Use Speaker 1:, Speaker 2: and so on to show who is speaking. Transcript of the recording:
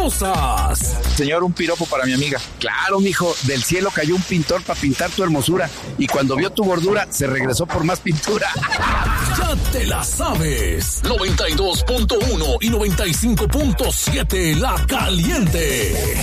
Speaker 1: Señor, un piropo para mi amiga.
Speaker 2: Claro, mijo, del cielo cayó un pintor para pintar tu hermosura y cuando vio tu gordura se regresó por más pintura.
Speaker 3: Ya te la sabes. 92.1 y 95.7 La Caliente.